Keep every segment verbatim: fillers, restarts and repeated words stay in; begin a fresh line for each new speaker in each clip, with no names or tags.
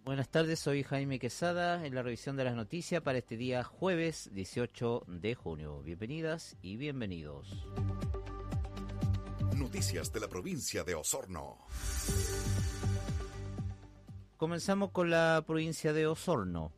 Buenas tardes, soy Jaime Quesada en la revisión de las noticias para este día jueves dieciocho de junio. Bienvenidas y bienvenidos.
Noticias de la provincia de Osorno.
Comenzamos con la provincia de Osorno.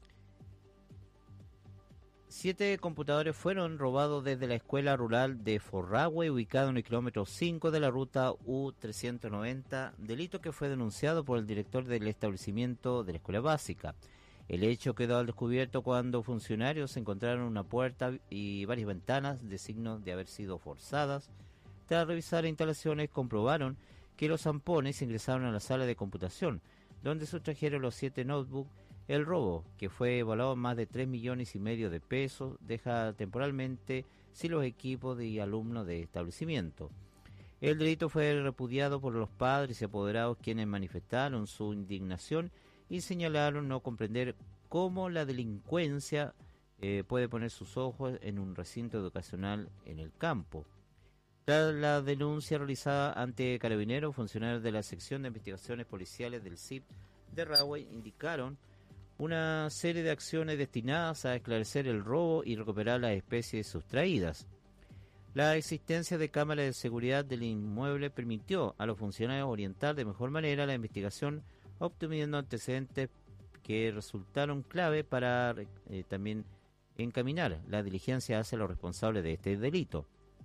Siete computadores fueron robados desde la escuela rural de Forrahue, ubicada en el kilómetro cinco de la ruta U trescientos noventa, delito que fue denunciado por el director del establecimiento de la escuela básica. El hecho quedó al descubierto cuando funcionarios encontraron una puerta y varias ventanas de signos de haber sido forzadas. Tras revisar instalaciones, comprobaron que los zampones ingresaron a la sala de computación, donde sustrajeron los siete notebooks. El robo, que fue evaluado en más de tres millones y medio de pesos, deja temporalmente sin los equipos y alumnos de establecimiento. El delito fue repudiado por los padres y apoderados, quienes manifestaron su indignación y señalaron no comprender cómo la delincuencia eh, puede poner sus ojos en un recinto educacional en el campo. Tras la denuncia realizada ante Carabineros, funcionarios de la sección de investigaciones policiales del C I P de Rahue indicaron una serie de acciones destinadas a esclarecer el robo y recuperar las especies sustraídas. La existencia de cámaras de seguridad del inmueble permitió a los funcionarios orientar de mejor manera la investigación, obteniendo antecedentes que resultaron clave para eh, también encaminar la diligencia hacia los responsables de este delito.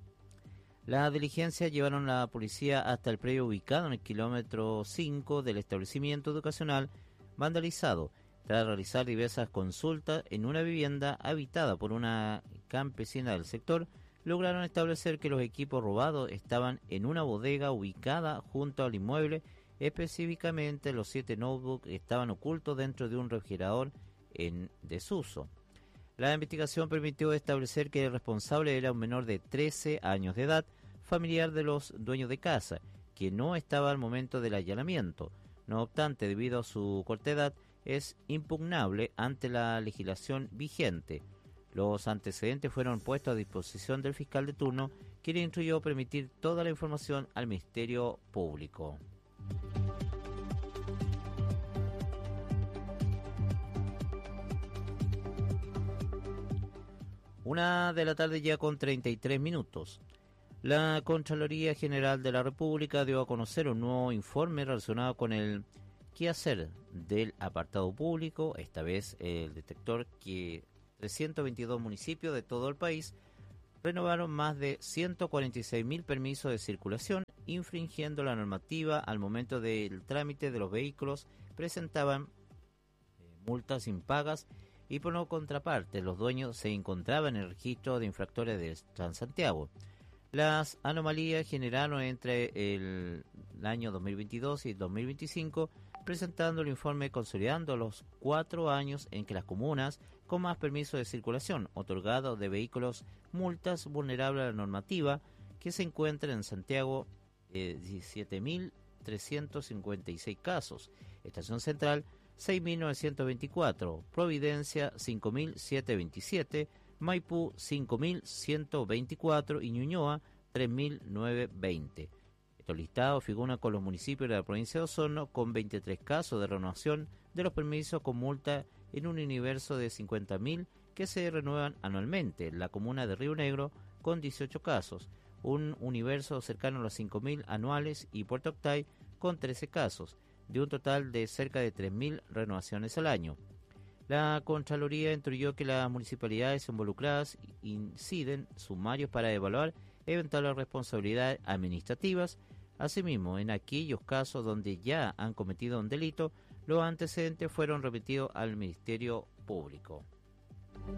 Las diligencias llevaron a la policía hasta el predio ubicado en el kilómetro cinco del establecimiento educacional vandalizado, tras realizar diversas consultas en una vivienda habitada por una campesina del sector. Lograron establecer que los equipos robados estaban en una bodega ubicada junto al inmueble. Específicamente, los siete notebooks estaban ocultos dentro de un refrigerador en desuso. La investigación permitió establecer que el responsable era un menor de trece años de edad, familiar de los dueños de casa, que no estaba al momento del allanamiento. No obstante, debido a su corta edad, es impugnable ante la legislación vigente. Los antecedentes fueron puestos a disposición del fiscal de turno, quien instruyó permitir toda la información al Ministerio Público. Una de la tarde ya con treinta y tres minutos. La Contraloría General de la República dio a conocer un nuevo informe relacionado con el quehacer del apartado público, esta vez el detector que trescientos veintidós municipios de todo el país renovaron más de ciento cuarenta y seis mil permisos de circulación, infringiendo la normativa al momento del trámite de los vehículos, presentaban eh, multas impagas y por no contraparte los dueños se encontraban en el registro de infractores de Transantiago. Las anomalías generaron entre el, el año dos mil veintidós y el dos mil veinticinco, presentando el informe consolidando los cuatro años en que las comunas con más permisos de circulación otorgados de vehículos multas vulnerables a la normativa, que se encuentran en Santiago eh, diecisiete mil trescientos cincuenta y seis casos, Estación Central seis mil novecientos veinticuatro, Providencia cinco mil setecientos veintisiete, Maipú cinco mil ciento veinticuatro y Ñuñoa tres mil novecientos veinte. Estos listados figuran con los municipios de la provincia de Osorno con veintitrés casos de renovación de los permisos con multa en un universo de cincuenta mil que se renuevan anualmente. La comuna de Río Negro con dieciocho casos, un universo cercano a los cinco mil anuales, y Puerto Octay con trece casos, de un total de cerca de tres mil renovaciones al año. La Contraloría instruyó que las municipalidades involucradas inciden sumarios para evaluar eventuales responsabilidades administrativas. Asimismo, en aquellos casos donde ya han cometido un delito, los antecedentes fueron remitidos al Ministerio Público.